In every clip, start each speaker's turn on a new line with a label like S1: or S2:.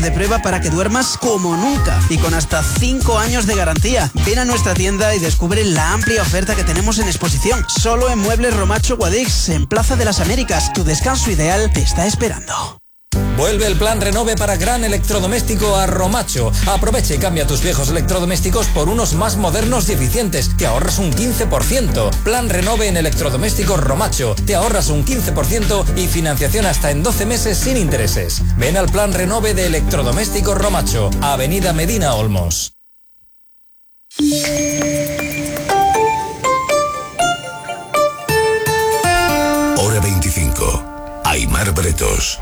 S1: de prueba para que duermas como nunca y con hasta 5 años de garantía. Ven a nuestra tienda y descubre la amplia oferta que tenemos en exposición. Solo en Muebles Romacho Guadix, en Plaza de las Américas. Tu descanso ideal te está esperando.
S2: Vuelve el plan Renove para gran electrodoméstico a Romacho. Aprovecha y cambia tus viejos electrodomésticos por unos más modernos y eficientes. Te ahorras un 15%. Plan Renove en electrodomésticos Romacho. Te ahorras un 15% y financiación hasta en 12 meses sin intereses. Ven al plan Renove de electrodomésticos Romacho. Avenida Medina Olmos.
S3: Hora 25. Aimar Bretos.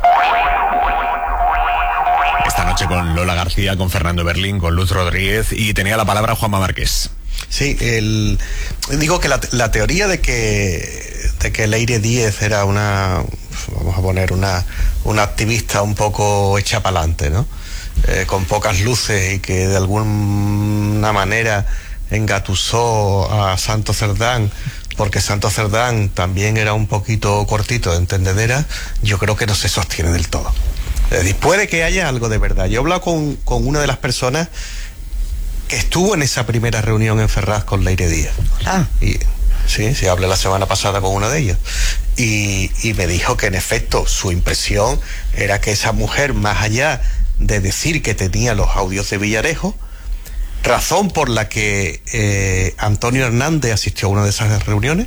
S4: Esta noche con Lola García, con Fernando Berlín, con Luz Rodríguez, y tenía la palabra Juanma Márquez.
S5: Sí, digo que la teoría de que Leire Díez era una activista un poco hecha pa'lante, ¿no? Con pocas luces y que de alguna manera engatusó a Santos Cerdán, porque Santos Cerdán también era un poquito cortito de entendedera, yo creo que no se sostiene del todo. Puede que haya algo de verdad. Yo he hablado con una de las personas que estuvo en esa primera reunión en Ferraz con Leire Díez. Y sí, hablé la semana pasada con una de ellas. Y me dijo que en efecto su impresión era que esa mujer, más allá de decir que tenía los audios de Villarejo, razón por la que Antonio Hernández asistió a una de esas reuniones,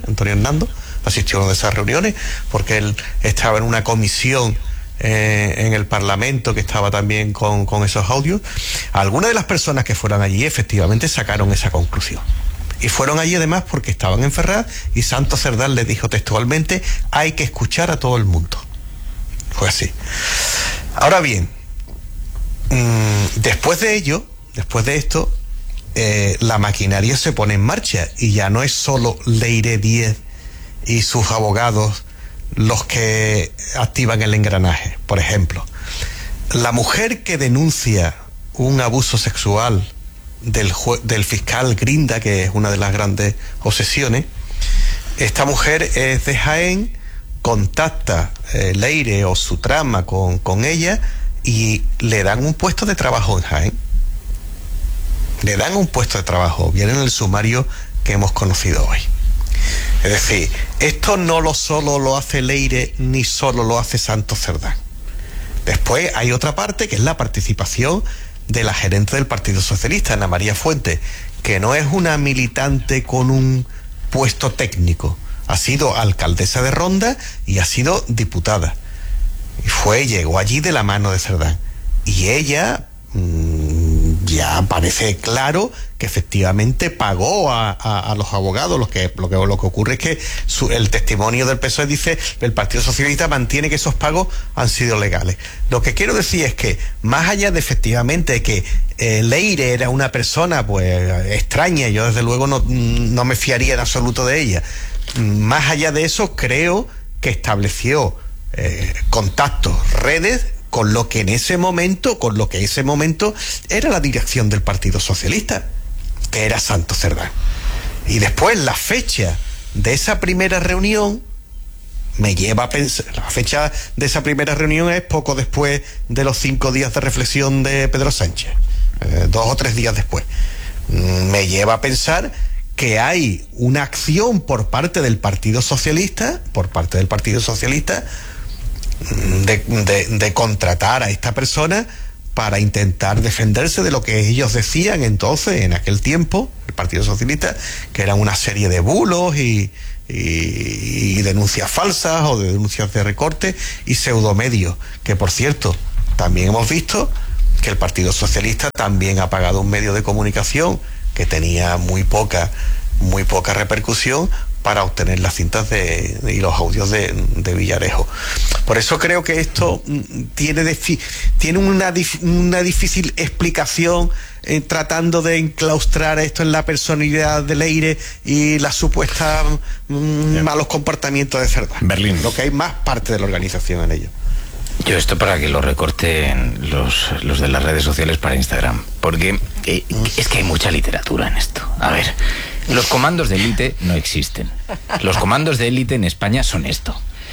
S5: porque él estaba en una comisión en el Parlamento que estaba también con esos audios. Algunas de las personas que fueron allí efectivamente sacaron esa conclusión. Y fueron allí además porque estaban en Ferraz y Santos Cerdán les dijo textualmente: hay que escuchar a todo el mundo. Fue así. Ahora bien, después de esto, la maquinaria se pone en marcha y ya no es solo Leire Díez y sus abogados los que activan el engranaje. Por ejemplo, la mujer que denuncia un abuso sexual del fiscal Grinda, que es una de las grandes obsesiones, esta mujer es de Jaén, contacta Leire o su trama con ella y le dan un puesto de trabajo en Jaén. Le dan un puesto de trabajo, viene en el sumario que hemos conocido hoy. Es decir, esto no solo lo hace Leire ni solo lo hace Santos Cerdán. Después hay otra parte que es la participación de la gerente del Partido Socialista, Ana María Fuentes, que no es una militante con un puesto técnico, ha sido alcaldesa de Ronda y ha sido diputada. Y llegó allí de la mano de Cerdán. Y ella ya parece claro que efectivamente pagó a los abogados. Lo que ocurre es que el testimonio del PSOE dice que el Partido Socialista mantiene que esos pagos han sido legales. Lo que quiero decir es que más allá de efectivamente que Leire era una persona pues extraña, yo desde luego no me fiaría en absoluto de ella, más allá de eso creo que estableció contactos, redes con lo que ese momento era la dirección del Partido Socialista, que era Santos Cerdán. Y después la fecha de esa primera reunión me lleva a pensar, la fecha de esa primera reunión es poco después de los 5 días de reflexión de Pedro Sánchez, 2 o 3 días después. Me lleva a pensar que hay una acción por parte del Partido Socialista, de contratar a esta persona para intentar defenderse de lo que ellos decían entonces, en aquel tiempo, el Partido Socialista, que eran una serie de bulos y denuncias falsas o de denuncias de recorte y pseudomedios, que por cierto, también hemos visto que el Partido Socialista también ha pagado un medio de comunicación que tenía muy poca repercusión para obtener las cintas y los audios de Villarejo. Por eso creo que esto tiene una difícil explicación tratando de enclaustrar esto en la personalidad de Leire y la supuesta malos comportamientos de Cerdán.
S4: Berlín.
S5: Lo que hay más parte de la organización en ello.
S6: Yo esto para que lo recorten los de las redes sociales para Instagram, porque es que hay mucha literatura en esto. A ver, los comandos de élite no existen. Los comandos de élite en España son esto.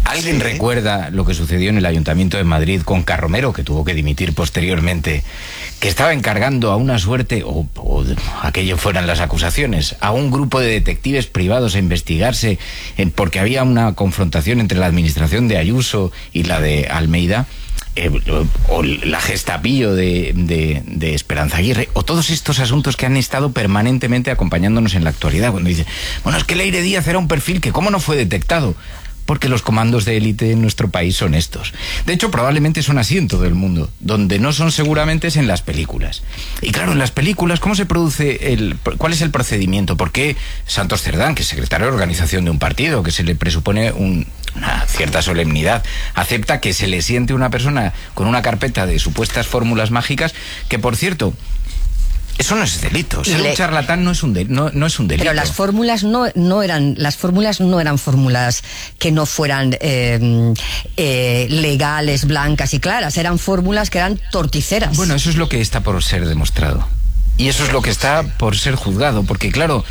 S6: ¿Alguien recuerda lo que sucedió en el Ayuntamiento de Madrid con Carromero, que tuvo que dimitir posteriormente, que estaba encargando a una suerte, o aquello fueran las acusaciones, a un grupo de detectives privados a investigarse porque había una confrontación entre la administración de Ayuso y la de Almeida? O la Gestapillo de Esperanza Aguirre, o todos estos asuntos que han estado permanentemente acompañándonos en la actualidad, cuando dicen, bueno, es que Leire Díaz era un perfil que cómo no fue detectado. Porque los comandos de élite en nuestro país son estos. De hecho, probablemente son así en todo el mundo. Donde no son seguramente es en las películas. Y claro, en las películas, ¿cómo se produce cuál es el procedimiento? ¿Por qué Santos Cerdán, que es secretario de organización de un partido, que se le presupone una cierta solemnidad, acepta que se le siente una persona con una carpeta de supuestas fórmulas mágicas, que por cierto, eso no es delito. Ser un charlatán no es un delito.
S7: Pero las fórmulas no eran fórmulas que no fueran legales, blancas y claras. Eran fórmulas que eran torticeras.
S6: Bueno, eso es lo que está por ser demostrado. Y eso es lo que está por ser juzgado, porque claro,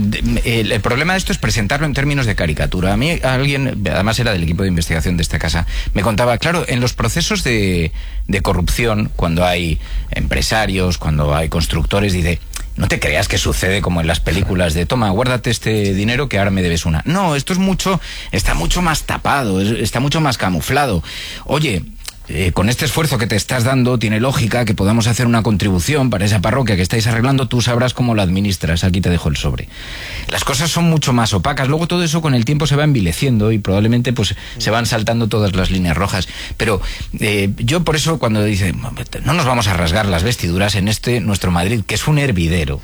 S6: el problema de esto es presentarlo en términos de caricatura. A mí alguien, además era del equipo de investigación de esta casa, me contaba, claro, en los procesos de corrupción, cuando hay empresarios, cuando hay constructores, dice, no te creas que sucede como en las películas de toma, guárdate este dinero que ahora me debes una. No, esto está mucho más tapado, está mucho más camuflado. Oye, con este esfuerzo que te estás dando, tiene lógica que podamos hacer una contribución para esa parroquia que estáis arreglando, tú sabrás cómo la administras, aquí te dejo el sobre. Las cosas son mucho más opacas, luego todo eso con el tiempo se va envileciendo y probablemente pues se van saltando todas las líneas rojas, pero yo por eso cuando dice, no nos vamos a rasgar las vestiduras en nuestro Madrid, que es un hervidero,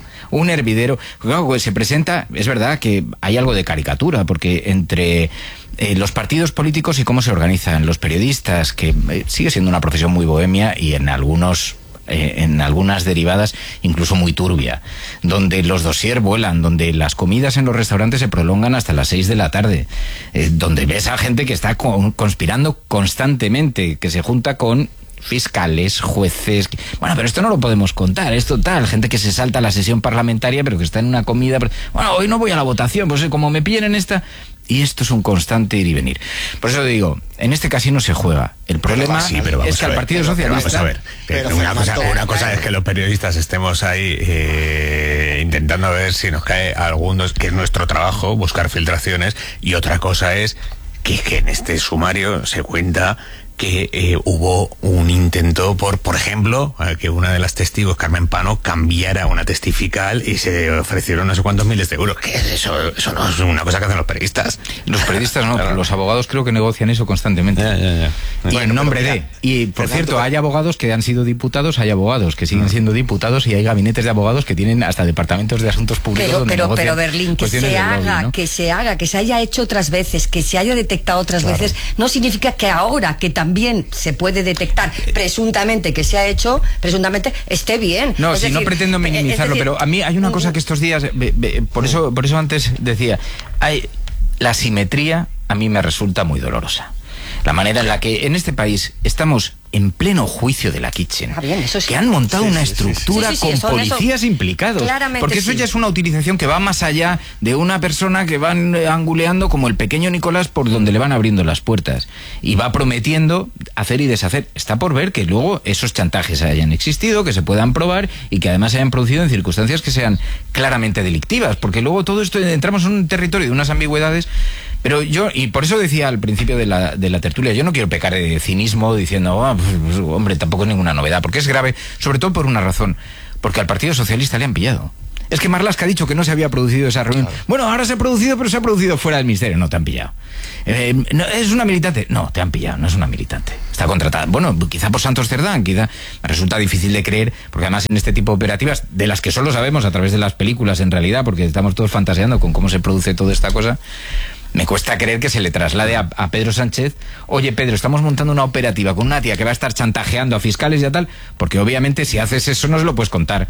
S6: claro, pues se presenta, es verdad que hay algo de caricatura, porque entre los partidos políticos y cómo se organizan, los periodistas, que sigue siendo una profesión muy bohemia y en algunas derivadas incluso muy turbia, donde los dossiers vuelan, donde las comidas en los restaurantes se prolongan hasta las 6 de la tarde, donde ves a gente que está conspirando constantemente, que se junta con fiscales, jueces. Bueno, pero esto no lo podemos contar, es total, gente que se salta a la sesión parlamentaria pero que está en una comida, bueno, hoy no voy a la votación, pues como me pillen en esta. Y esto es un constante ir y venir. Por eso digo, en este casino se juega. El problema es que al Partido Socialista...
S4: Una cosa es que los periodistas estemos ahí intentando ver si nos cae algunos, que es nuestro trabajo, buscar filtraciones, y otra cosa es que en este sumario se cuenta que hubo un intento por ejemplo, que una de las testigos, Carmen Pano, cambiara una testifical y se ofrecieron no sé cuántos miles de euros. ¿Qué es eso? Eso no es una cosa que hacen los periodistas.
S6: Los periodistas no, pero los abogados creo que negocian eso constantemente. Y en nombre de... Y por cierto, hay abogados que han sido diputados, hay abogados que siguen siendo diputados y hay gabinetes de abogados que tienen hasta departamentos de asuntos públicos. Pero Berlín, que se haga, que se haya hecho otras veces, que se haya detectado otras veces, no significa que ahora que también se puede detectar presuntamente que se ha hecho, presuntamente esté bien. No, si no pretendo minimizarlo, pero a mí hay una cosa que estos días, por eso antes decía, la simetría a mí me resulta muy dolorosa. La manera en la que en este país estamos en pleno juicio de la Kitchen, que han montado una estructura con policías implicados, porque eso ya es una utilización que va más allá de una persona que van anguleando como el pequeño Nicolás por donde le van abriendo las puertas y va prometiendo hacer y deshacer. Está por ver que luego esos chantajes hayan existido, que se puedan probar y que además se hayan producido en circunstancias que sean claramente delictivas, porque luego todo esto entramos en un territorio de unas ambigüedades. Pero yo, y por eso decía al principio de la tertulia, yo no quiero pecar de cinismo diciendo, pues, hombre, tampoco es ninguna novedad, porque es grave, sobre todo por una razón, porque al Partido Socialista le han pillado. Es que Marlaska ha dicho que no se había producido esa reunión. Claro. Bueno, ahora se ha producido, pero se ha producido fuera del ministerio. No, te han pillado. ¿No, ¿es una militante? No, te han pillado, no es una militante. Está contratada. Bueno, quizá por Santos Cerdán, quizá. Me resulta difícil de creer, porque además en este tipo de operativas, de las que solo sabemos a través de las películas en realidad, porque estamos todos fantaseando con cómo se produce toda esta cosa, me cuesta creer que se le traslade a Pedro Sánchez, oye Pedro, estamos montando una operativa con una tía que va a estar chantajeando a fiscales y a tal, porque obviamente si haces eso no se lo puedes contar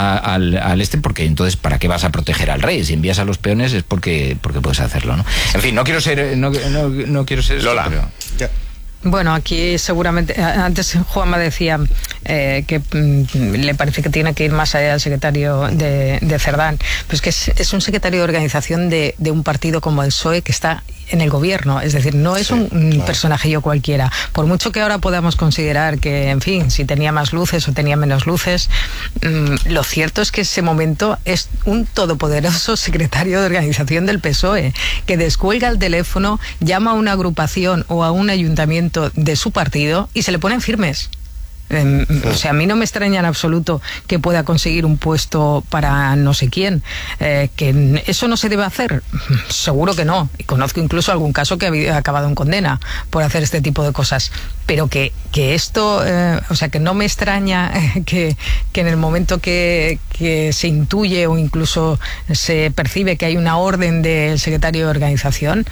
S6: al porque entonces ¿para qué vas a proteger al rey? Si envías a los peones es porque puedes hacerlo, ¿no? En fin, no quiero ser
S4: Lola,
S6: esto, pero...
S8: Bueno, aquí seguramente, antes Juanma decía, le parece que tiene que ir más allá del secretario de Cerdán. Pues que es un secretario de organización de un partido como el PSOE que está en el gobierno, es decir, no es un personajillo cualquiera. Por mucho que ahora podamos considerar que, en fin, si tenía más luces o tenía menos luces, lo cierto es que ese momento es un todopoderoso secretario de organización del PSOE, que descuelga el teléfono, llama a una agrupación o a un ayuntamiento de su partido y se le ponen firmes. O sea, a mí no me extraña en absoluto que pueda conseguir un puesto para no sé quién. Que eso no se debe hacer, seguro que no. Y conozco incluso algún caso que ha acabado en condena por hacer este tipo de cosas. Pero que esto, o sea, que no me extraña que en el momento que se intuye o incluso se percibe que hay una orden del secretario de organización,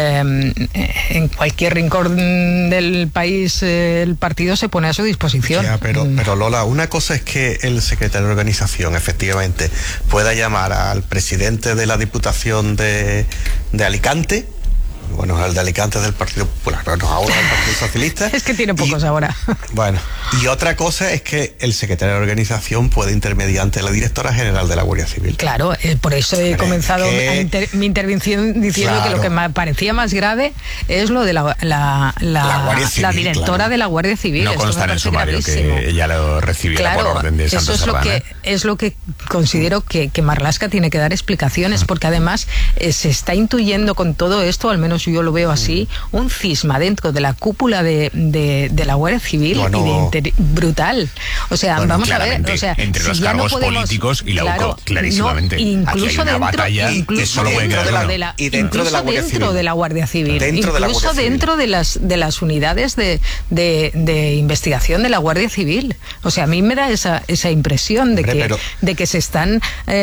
S8: en cualquier rincón del país el partido se pone a su disposición.
S5: Ya, pero Lola, una cosa es que el secretario de organización efectivamente pueda llamar al presidente de la Diputación de Alicante. Bueno, el de Alicante es del Partido Popular, no, ahora del Partido Socialista.
S8: Es que tiene pocos ahora.
S5: Bueno, y otra cosa es que el secretario de organización puede intermediar ante la directora general de la Guardia Civil.
S8: Claro, por eso he comenzado mi intervención diciendo que lo que me parecía más grave es lo de la Civil, la directora de la Guardia Civil.
S4: No consta en el sumario que ella lo recibiera por orden de Santos Cerdán.
S8: Es lo que considero que Marlaska tiene que dar explicaciones, porque además se está intuyendo con todo esto, al menos yo lo veo así, un cisma dentro de la cúpula de la Guardia Civil brutal. O sea, vamos a ver, o sea,
S4: entre los cargos políticos y la UCO, clarísimamente.
S8: Incluso
S4: aquí hay una batalla que solo puede quedar una.
S8: Dentro de la Guardia Civil. Incluso dentro de las unidades de investigación de la Guardia Civil. O sea, a mí me da esa impresión de que se están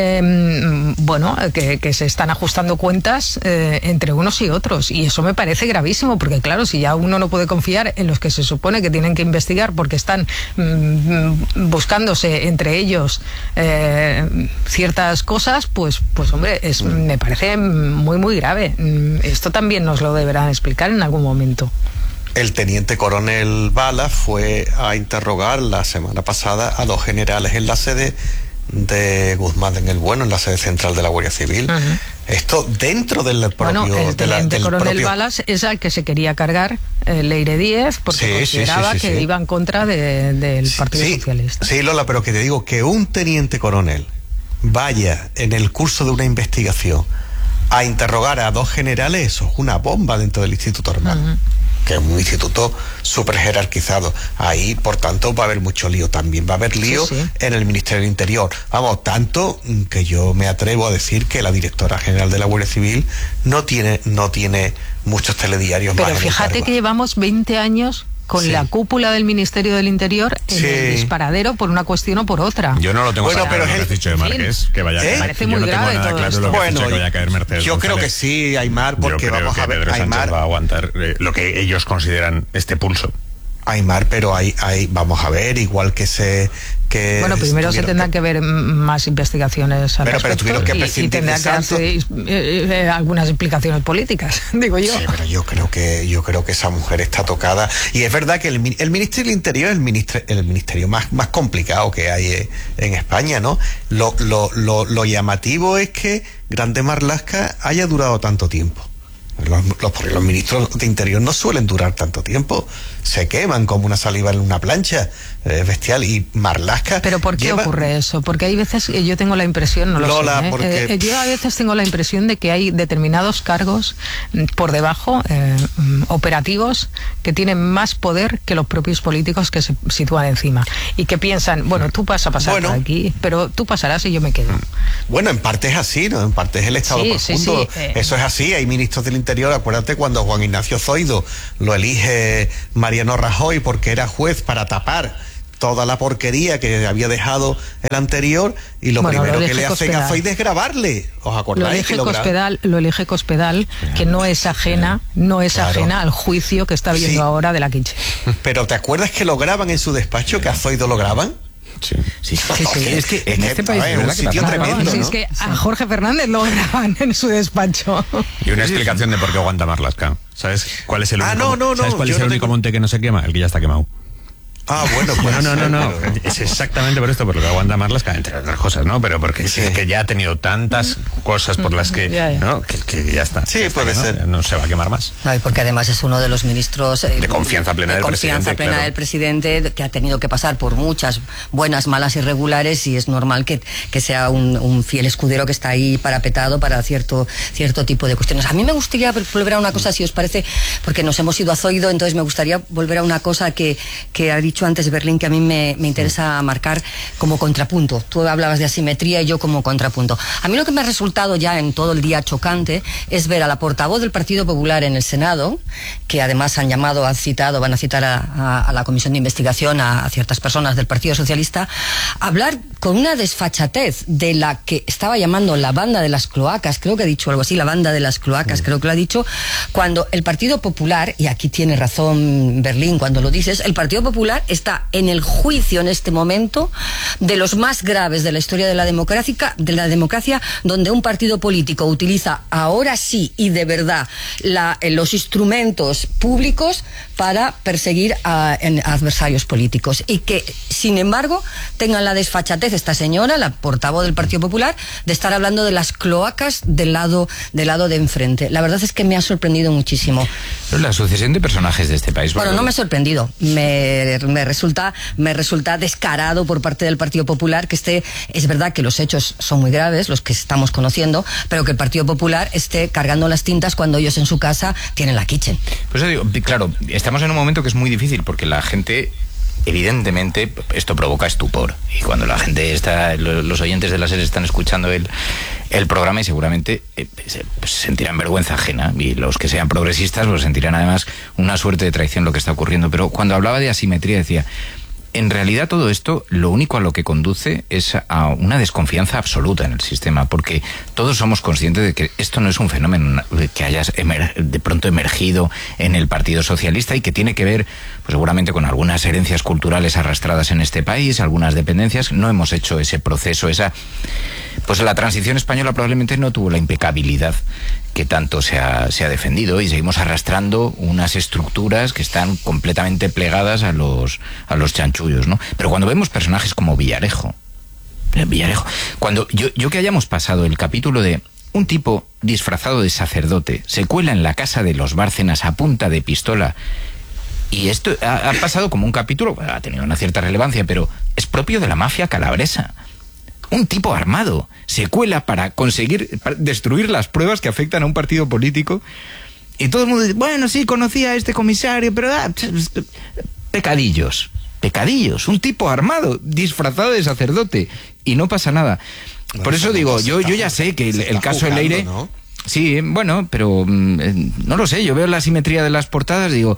S8: que se están ajustando cuentas entre unos y otros. Y eso me parece gravísimo, porque claro, si ya uno no puede confiar en los que se supone que tienen que investigar porque están buscándose entre ellos ciertas cosas, pues hombre, me parece muy, muy grave. Esto también nos lo deberán explicar en algún momento.
S5: El teniente coronel Bala fue a interrogar la semana pasada a 2 generales en la sede de Guzmán en el Bueno, en la sede central de la Guardia Civil. Uh-huh. Esto dentro del propio...
S8: Bueno, el teniente coronel Balas es al que se quería cargar Leire Díez, porque consideraba que iba en contra del Partido Socialista.
S5: Sí, Lola, pero que te digo que un teniente coronel vaya en el curso de una investigación a interrogar a 2 generales, eso es una bomba dentro del Instituto Armado. Uh-huh. Que es un instituto súper jerarquizado. Ahí, por tanto, va a haber mucho lío. También va a haber lío en el Ministerio del Interior. Vamos, tanto que yo me atrevo a decir que la directora general de la Guardia Civil no tiene muchos telediarios.
S8: Pero fíjate que llevamos 20 años con la cúpula del Ministerio del Interior en el disparadero por una cuestión o por otra.
S4: Yo no lo tengo claro, pero lo que has dicho de Márquez, que vaya a caer.
S8: Parece muy grave todo esto.
S4: Bueno, que vaya a caer Mercedes
S5: yo creo que sí, Aymar, porque vamos a ver,
S4: Pedro Sánchez va a aguantar lo que ellos consideran este pulso.
S5: Aymar, pero hay vamos a ver, igual que
S8: bueno, primero se tendrán que ver más investigaciones al respecto,
S5: tuvieron que
S8: y tendrán que hacer algunas explicaciones políticas, digo yo.
S5: Sí, pero yo creo que esa mujer está tocada, y es verdad que el Ministerio del Interior es el ministerio más complicado que hay en España, ¿no? Lo llamativo es que Grande Marlaska haya durado tanto tiempo. Porque los ministros de Interior no suelen durar tanto tiempo, se queman como una saliva en una plancha, es bestial. Y Marlaska...
S8: ¿Pero por qué ocurre eso? Porque hay veces, yo tengo la impresión, no lo
S5: Lola,
S8: sé,
S5: porque...
S8: yo a veces tengo la impresión de que hay determinados cargos por debajo, operativos, que tienen más poder que los propios políticos que se sitúan encima, y que piensan, bueno, tú vas a pasar por aquí, pero tú pasarás y yo me quedo.
S5: Bueno, en parte es así, ¿no? En parte es el Estado profundo. Eso es así, hay ministros del Interior. Acuérdate cuando Juan Ignacio Zoido lo elige Mariano Rajoy porque era juez para tapar toda la porquería que había dejado el anterior, y lo primero que le hacen a Zoido es grabarle. ¿Os acordáis?
S8: Lo elige Cospedal, que no es ajena al juicio que está viendo ahora de la Quiche.
S5: Pero ¿te acuerdas que lo graban en su despacho, que a Zoido lo graban?
S6: Sí. Es que en este país
S5: es un sitio tremendo, ¿no?
S8: Es que a Jorge Fernández lo graban en su despacho.
S4: Y una explicación de por qué aguanta Marlaska. ¿Sabes cuál es el único?
S5: ¿Sabes
S4: cuál es el único monte que no se quema? El que ya está quemado.
S5: Bueno, pues
S4: no. Es exactamente por esto, por lo que aguanta Marlaska, entre otras cosas, ¿no? Pero porque es que ya ha tenido tantas cosas por las que, ¿no? Que ya está.
S5: Sí, puede ser.
S4: No se va a quemar más.
S7: No, y porque además es uno de los ministros
S4: de confianza plena
S7: del presidente, que ha tenido que pasar por muchas buenas, malas y regulares, y es normal que sea un fiel escudero que está ahí parapetado para cierto tipo de cuestiones. A mí me gustaría volver a una cosa, si os parece, porque nos hemos ido a Zoido, entonces me gustaría volver a una cosa que ha dicho antes Berlín, que a mí me interesa marcar como contrapunto. Tú hablabas de asimetría y yo como contrapunto. A mí lo que me ha resultado ya en todo el día chocante es ver a la portavoz del Partido Popular en el Senado, que además van a citar a la comisión de investigación a ciertas personas del Partido Socialista, hablar con una desfachatez de la que estaba llamando la banda de las cloacas, creo que ha dicho algo así, la banda de las cloacas, creo que lo ha dicho, cuando el Partido Popular, y aquí tiene razón Berlín cuando lo dices, el Partido Popular está en el juicio en este momento de los más graves de la historia de la democracia, donde un partido político utiliza ahora sí y de verdad los instrumentos públicos para perseguir a adversarios políticos, y que sin embargo tengan la desfachatez esta señora, la portavoz del Partido Popular, de estar hablando de las cloacas del lado de enfrente. La verdad es que me ha sorprendido muchísimo.
S6: La sucesión de personajes de este país.
S7: Bueno, no me ha sorprendido, me resulta descarado por parte del Partido Popular que es verdad que los hechos son muy graves, los que estamos conociendo, pero que el Partido Popular esté cargando las tintas cuando ellos en su casa tienen la kitchen.
S6: Pues eso digo, claro, estamos en un momento que es muy difícil porque la gente, evidentemente, esto provoca estupor, y cuando la gente los oyentes de la SER están escuchando el programa, y seguramente sentirán vergüenza ajena, y los que sean progresistas pues sentirán además una suerte de traición lo que está ocurriendo. Pero cuando hablaba de asimetría decía, en realidad todo esto lo único a lo que conduce es a una desconfianza absoluta en el sistema, porque todos somos conscientes de que esto no es un fenómeno que haya de pronto emergido en el Partido Socialista, y que tiene que ver pues seguramente con algunas herencias culturales arrastradas en este país, algunas dependencias. No hemos hecho ese proceso, pues la transición española probablemente no tuvo la impecabilidad que tanto se ha defendido, y seguimos arrastrando unas estructuras que están completamente plegadas a los chanchullos, ¿no? Pero cuando vemos personajes como Villarejo, cuando yo que hayamos pasado el capítulo de un tipo disfrazado de sacerdote se cuela en la casa de los Bárcenas a punta de pistola, y esto ha pasado como un capítulo, ha tenido una cierta relevancia, pero es propio de la mafia calabresa. Un tipo armado se cuela para conseguir destruir las pruebas que afectan a un partido político, y todo el mundo dice, bueno, sí, conocía a este comisario, pero pecadillos, un tipo armado, disfrazado de sacerdote, y no pasa nada. Por eso digo, yo ya sé que el caso de Leire, ¿no? Sí, bueno, pero no lo sé, yo veo la simetría de las portadas, digo,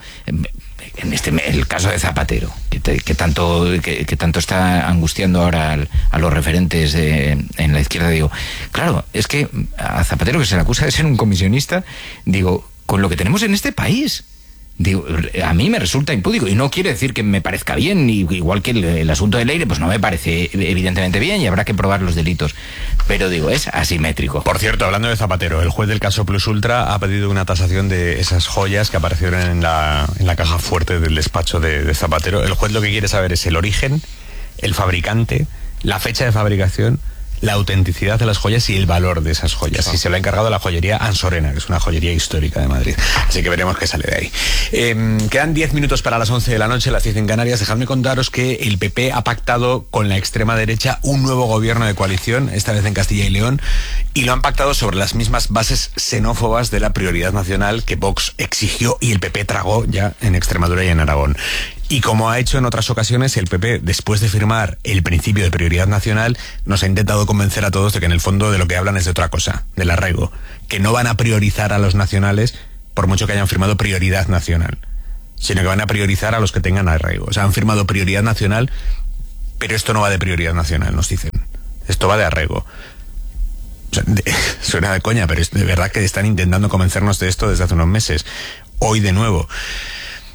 S6: el caso de Zapatero, que tanto está angustiando ahora a los referentes en la izquierda, digo, claro, es que a Zapatero, que se le acusa de ser un comisionista, digo, con lo que tenemos en este país, digo, a mí me resulta impúdico, y no quiere decir que me parezca bien, igual que el asunto de Leire, pues no me parece evidentemente bien, y habrá que probar los delitos, pero digo, es asimétrico.
S4: Por cierto, hablando de Zapatero, el juez del caso Plus Ultra ha pedido una tasación de esas joyas que aparecieron en la caja fuerte del despacho de Zapatero. El juez lo que quiere saber es el origen, el fabricante, la fecha de fabricación, la autenticidad de las joyas y el valor de esas joyas. Y se lo ha encargado la joyería Ansorena, que es una joyería histórica de Madrid. Así que veremos qué sale de ahí. Quedan 10 minutos para las 11 de la noche, las 10 en Canarias. Dejadme contaros que el PP ha pactado con la extrema derecha un nuevo gobierno de coalición, esta vez en Castilla y León, y lo han pactado sobre las mismas bases xenófobas de la prioridad nacional que Vox exigió y el PP tragó ya en Extremadura y en Aragón. Y como ha hecho en otras ocasiones, el PP, después de firmar el principio de prioridad nacional, nos ha intentado convencer a todos de que en el fondo de lo que hablan es de otra cosa, del arraigo, que no van a priorizar a los nacionales por mucho que hayan firmado prioridad nacional, sino que van a priorizar a los que tengan arraigo. O sea, han firmado prioridad nacional, pero esto no va de prioridad nacional, nos dicen. Esto va de arraigo. O sea, suena de coña, pero es de verdad que están intentando convencernos de esto desde hace unos meses. Hoy de nuevo.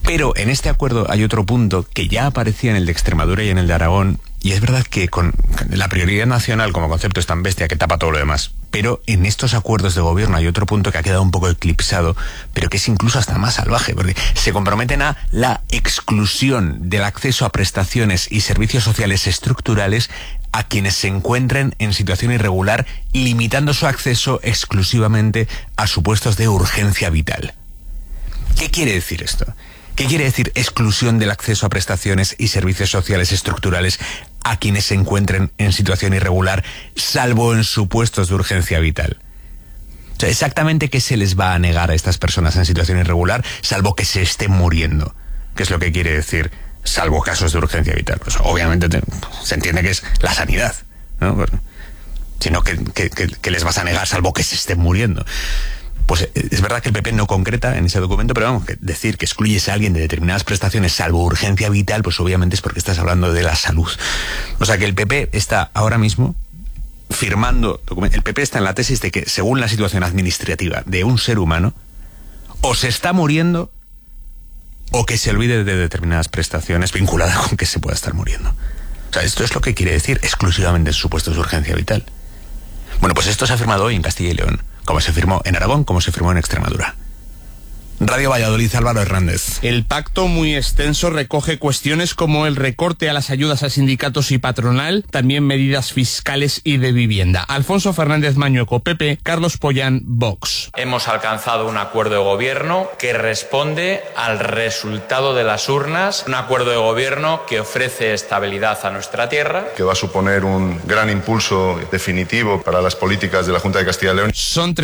S4: Pero en este acuerdo hay otro punto que ya aparecía en el de Extremadura y en el de Aragón, y es verdad que con la prioridad nacional como concepto es tan bestia que tapa todo lo demás. Pero en estos acuerdos de gobierno hay otro punto que ha quedado un poco eclipsado, pero que es incluso hasta más salvaje, porque se comprometen a la exclusión del acceso a prestaciones y servicios sociales estructurales a quienes se encuentren en situación irregular, limitando su acceso exclusivamente a supuestos de urgencia vital. ¿Qué quiere decir esto? ¿Qué quiere decir exclusión del acceso a prestaciones y servicios sociales estructurales a quienes se encuentren en situación irregular, salvo en supuestos de urgencia vital? O sea, exactamente qué se les va a negar a estas personas en situación irregular, salvo que se estén muriendo. ¿Qué es lo que quiere decir salvo casos de urgencia vital? Pues obviamente se entiende que es la sanidad, ¿no? Pues, sino que les vas a negar salvo que se estén muriendo. Pues es verdad que el PP no concreta en ese documento, pero vamos, que decir que excluyes a alguien de determinadas prestaciones salvo urgencia vital, pues obviamente es porque estás hablando de la salud. O sea que el PP está ahora mismo firmando, el PP está en la tesis de que según la situación administrativa de un ser humano, o se está muriendo o que se olvide de determinadas prestaciones vinculadas con que se pueda estar muriendo. O sea, esto es lo que quiere decir exclusivamente en supuestos de urgencia vital. Bueno, pues esto se ha firmado hoy en Castilla y León, como se firmó en Aragón, como se firmó en Extremadura. Radio Valladolid, Álvaro Hernández.
S9: El pacto, muy extenso, recoge cuestiones como el recorte a las ayudas a sindicatos y patronal, también medidas fiscales y de vivienda. Alfonso Fernández Mañueco, PP, Carlos Pollán, Vox.
S10: Hemos alcanzado un acuerdo de gobierno que responde al resultado de las urnas, un acuerdo de gobierno que ofrece estabilidad a nuestra tierra.
S11: Que va a suponer un gran impulso definitivo para las políticas de la Junta de Castilla y León.
S9: Son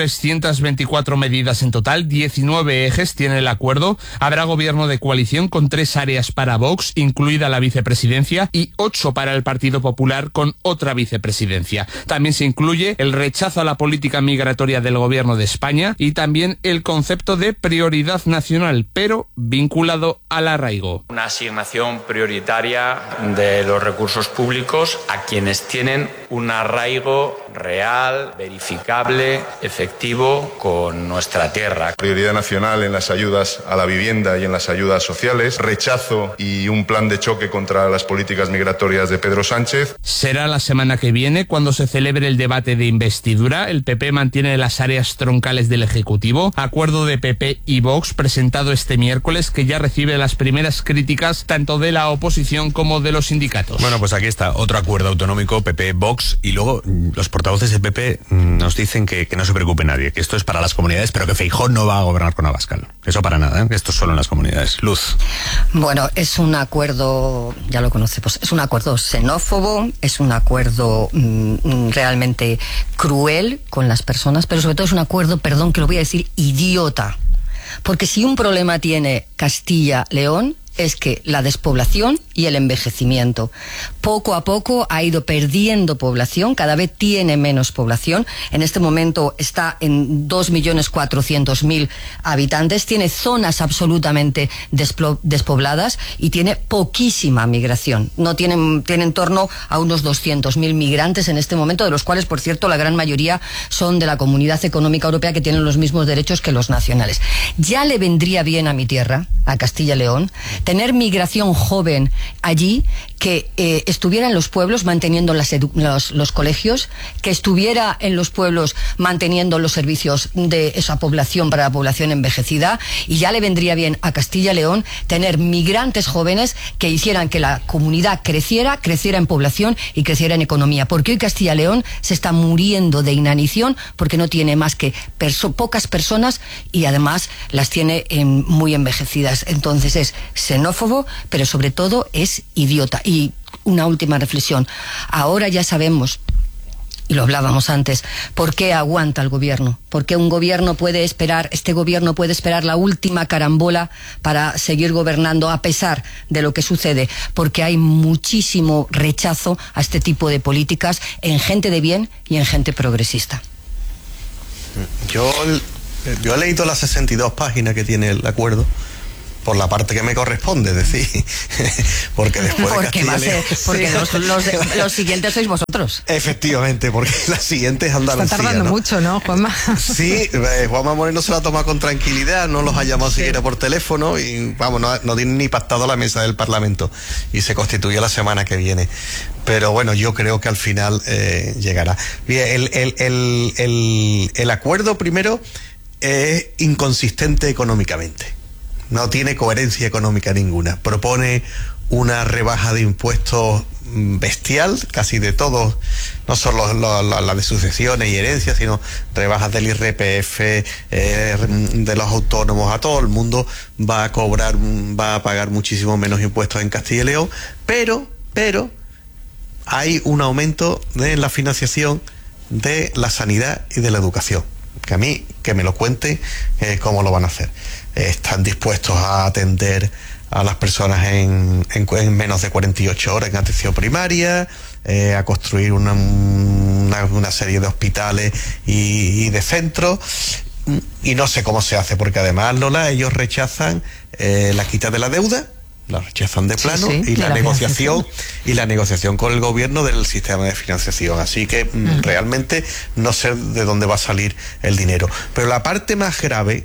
S9: 324 medidas en total, 19 ejes tiene el acuerdo. Habrá gobierno de coalición con 3 áreas para Vox, incluida la vicepresidencia, y 8 para el Partido Popular con otra vicepresidencia. También se incluye el rechazo a la política migratoria del gobierno de España y también el concepto de prioridad nacional, pero vinculado al arraigo.
S10: Una asignación prioritaria de los recursos públicos a quienes tienen un arraigo real, verificable, efectivo con nuestra tierra.
S11: Prioridad nacional en las ayudas a la vivienda y en las ayudas sociales, rechazo y un plan de choque contra las políticas migratorias de Pedro Sánchez.
S9: Será la semana que viene cuando se celebre el debate de investidura. El PP mantiene las áreas troncales del Ejecutivo. Acuerdo de PP y Vox presentado este miércoles que ya recibe las primeras críticas tanto de la oposición como de los sindicatos.
S4: Bueno, pues aquí está otro acuerdo autonómico, PP-Vox, y luego los portavoces de PP nos dicen que no se preocupe nadie, que esto es para las comunidades, pero que Feijóo no va a gobernar con Abascal. Eso para nada, que esto es solo en las comunidades. Luz.
S7: Bueno, es un acuerdo, ya lo conocemos, es un acuerdo xenófobo, es un acuerdo realmente cruel con las personas, pero sobre todo es un acuerdo, perdón que lo voy a decir, idiota. Porque si un problema tiene Castilla-León es que la despoblación y el envejecimiento. Poco a poco ha ido perdiendo población, cada vez tiene menos población. En este momento está en 2.400.000 habitantes, tiene zonas absolutamente despobladas y tiene poquísima migración. Tiene en torno a unos 200.000 migrantes en este momento, de los cuales, por cierto, la gran mayoría son de la Comunidad Económica Europea, que tienen los mismos derechos que los nacionales. Ya le vendría bien a mi tierra, a Castilla y León, tener migración joven allí, que estuviera en los pueblos manteniendo los colegios, que estuviera en los pueblos manteniendo los servicios de esa población para la población envejecida, y ya le vendría bien a Castilla y León tener migrantes jóvenes que hicieran que la comunidad creciera en población y creciera en economía, porque hoy Castilla y León se está muriendo de inanición porque no tiene más que pocas personas y además las tiene muy envejecidas. Entonces es xenófobo, pero sobre todo es idiota. Y una última reflexión. Ahora ya sabemos, y lo hablábamos antes, ¿por qué aguanta el gobierno? ¿Por qué un gobierno puede esperar, este gobierno puede esperar la última carambola para seguir gobernando a pesar de lo que sucede? Porque hay muchísimo rechazo a este tipo de políticas en gente de bien y en gente progresista.
S5: Yo he leído las 62 páginas que tiene el acuerdo por la parte que me corresponde, es decir, porque después
S7: los siguientes sois vosotros.
S5: Efectivamente, porque la siguiente es Andalucía.
S8: Está tardando mucho, ¿no, Juanma?
S5: Sí, Juanma Moreno se la toma con tranquilidad, no los ha llamado siquiera por teléfono y vamos, no tiene ni pactado la mesa del Parlamento y se constituye la semana que viene. Pero bueno, yo creo que al final llegará. Bien, el acuerdo primero es inconsistente económicamente. No tiene coherencia económica ninguna. Propone una rebaja de impuestos bestial, casi de todos, no solo la de sucesiones y herencias, sino rebajas del IRPF, de los autónomos. A todo el mundo va a pagar muchísimo menos impuestos en Castilla y León, pero hay un aumento de la financiación de la sanidad y de la educación. Que me lo cuente cómo lo van a hacer. Están dispuestos a atender a las personas en menos de 48 horas en atención primaria, a construir una serie de hospitales y de centros, y no sé cómo se hace, porque además, Lola, ellos rechazan la quita de la deuda, la rechazan de plano, y la negociación con el gobierno del sistema de financiación. Así que realmente no sé de dónde va a salir el dinero. Pero la parte más grave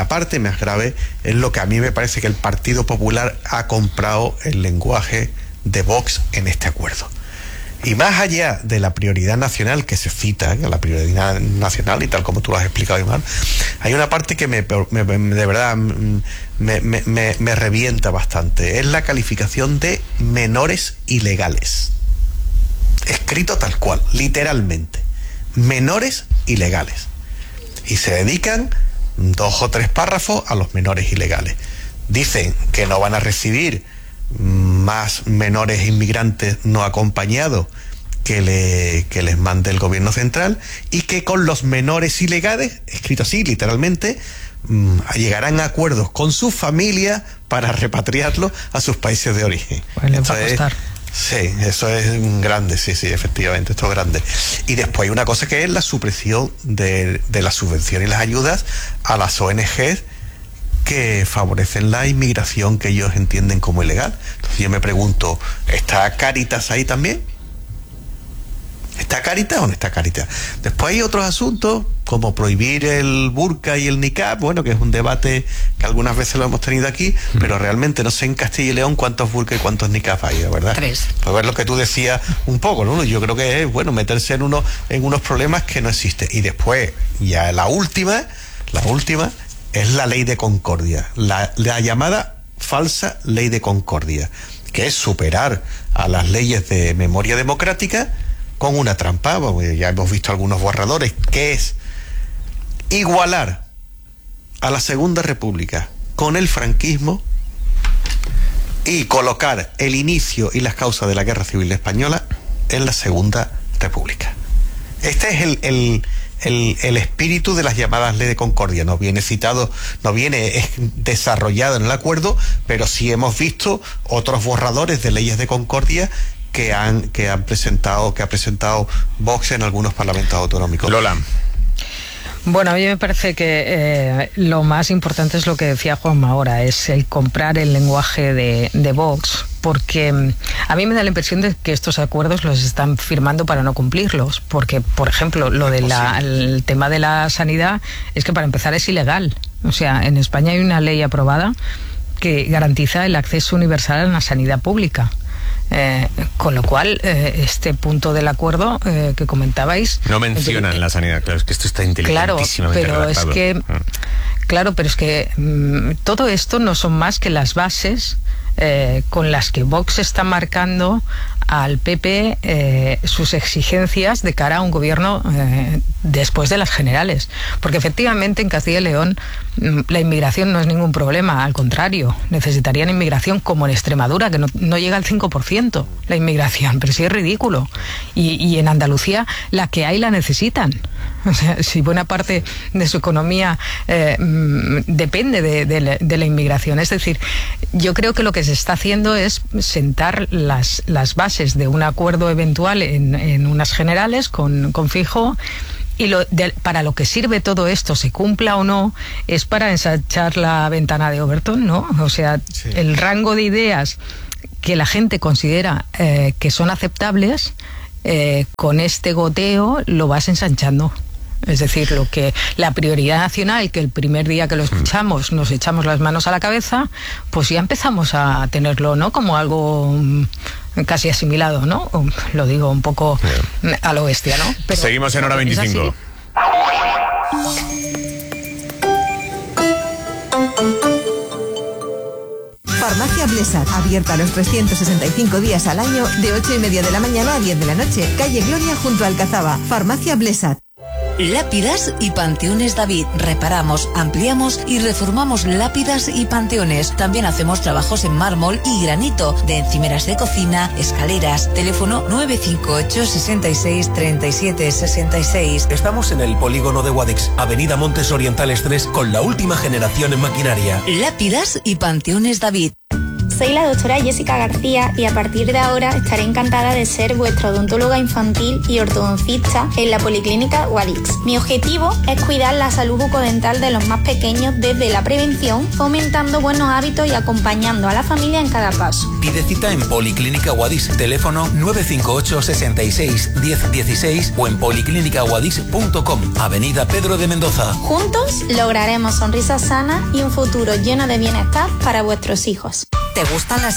S5: es lo que a mí me parece que el Partido Popular ha comprado el lenguaje de Vox en este acuerdo. Y más allá de la prioridad nacional que se cita, la prioridad nacional y tal como tú lo has explicado, Iván, hay una parte que de verdad me revienta bastante. Es la calificación de menores ilegales. Escrito tal cual, literalmente. Menores ilegales. Y se dedican 2 o 3 párrafos a los menores ilegales. Dicen que no van a recibir más menores inmigrantes no acompañados que les mande el gobierno central, y que con los menores ilegales, escrito así literalmente, llegarán a acuerdos con sus familias para repatriarlos a sus países de origen.
S8: Bueno, va a costar.
S5: Sí, eso es grande, sí, efectivamente, esto es grande. Y después hay una cosa que es la supresión de la subvención y las ayudas a las ONGs que favorecen la inmigración que ellos entienden como ilegal. Entonces yo me pregunto, ¿está Cáritas ahí también? ¿Está Cáritas o no está Cáritas? Después hay otros asuntos, como prohibir el burka y el niqab, bueno, que es un debate que algunas veces lo hemos tenido aquí, pero realmente no sé en Castilla y León cuántos burka y cuántos niqab hay, ¿verdad? 3. Pues ver lo que tú decías un poco, ¿no? Yo creo que es, bueno, meterse en unos problemas que no existen. Y después, ya la última es la ley de concordia, la llamada falsa ley de concordia, que es superar a las leyes de memoria democrática con una trampa. Ya hemos visto algunos borradores, que es igualar a la Segunda República con el franquismo y colocar el inicio y las causas de la Guerra Civil Española en la Segunda República. Este es el espíritu de las llamadas ley de concordia. No viene citado, no viene desarrollado en el acuerdo, pero sí hemos visto otros borradores de leyes de concordia que ha presentado Vox en algunos parlamentos autonómicos.
S4: Lola.
S8: Bueno, a mí me parece que lo más importante es lo que decía Juanma ahora, es el comprar el lenguaje de Vox, porque a mí me da la impresión de que estos acuerdos los están firmando para no cumplirlos, porque, por ejemplo, lo el tema de la sanidad es que para empezar es ilegal. O sea, en España hay una ley aprobada que garantiza el acceso universal a la sanidad pública. Con lo cual, este punto del acuerdo que comentabais...
S4: No mencionan la sanidad, claro, es que esto está inteligentísimamente redactado.
S8: Pero es que todo esto no son más que las bases con las que Vox está marcando al PP sus exigencias de cara a un gobierno después de las generales. Porque efectivamente en Castilla y León la inmigración no es ningún problema, al contrario, necesitarían inmigración como en Extremadura, que no llega al 5% la inmigración, pero sí es ridículo. Y en Andalucía la que hay la necesitan. O sea, si buena parte de su economía depende de la inmigración. Es decir, yo creo que lo que se está haciendo es sentar las bases de un acuerdo eventual en unas generales con Feijóo, Y para lo que sirve todo esto, se cumpla o no, es para ensanchar la ventana de Overton, ¿no? O sea, sí, el rango de ideas que la gente considera que son aceptables, con este goteo lo vas ensanchando. Es decir, la prioridad nacional, que el primer día que lo escuchamos nos echamos las manos a la cabeza, pues ya empezamos a tenerlo, ¿no? Como algo casi asimilado, ¿no? Lo digo un poco a lo bestia, ¿no?
S4: Pero seguimos en Hora 25.
S12: Farmacia Blesat, abierta los 365 días al año, de 8:30 de la mañana a 10 de la noche. Calle Gloria junto a Alcazaba. Farmacia Blesat.
S13: Lápidas y Panteones David. Reparamos, ampliamos y reformamos lápidas y panteones. También hacemos trabajos en mármol y granito, de encimeras de cocina, escaleras. Teléfono 958 66 37 66.
S14: Estamos en el polígono de Guadix, Avenida Montes Orientales 3, con la última generación en maquinaria.
S13: Lápidas y Panteones David.
S15: Soy la doctora Jessica García y a partir de ahora estaré encantada de ser vuestra odontóloga infantil y ortodoncista en la Policlínica Guadix. Mi objetivo es cuidar la salud bucodental de los más pequeños desde la prevención, fomentando buenos hábitos y acompañando a la familia en cada paso.
S14: Pide cita en Policlínica Guadix, teléfono 958 66 10 16 o en policlinicaguadix.com, Avenida Pedro de Mendoza.
S15: Juntos lograremos sonrisas sanas y un futuro lleno de bienestar para vuestros hijos.
S13: ¿Te gustan las